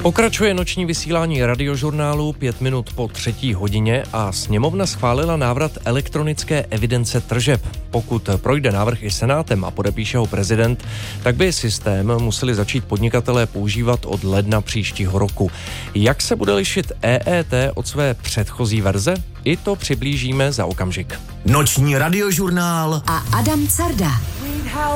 Pokračuje noční vysílání Radiožurnálu 5 minut po 3. hodině a sněmovna schválila návrat elektronické evidence tržeb. Pokud projde návrh i senátem a podepíše ho prezident, tak by systém museli začít podnikatelé používat od ledna příštího roku. Jak se bude lišit EET od své předchozí verze? I to přiblížíme za okamžik. Noční Radiožurnál a Adam Carda.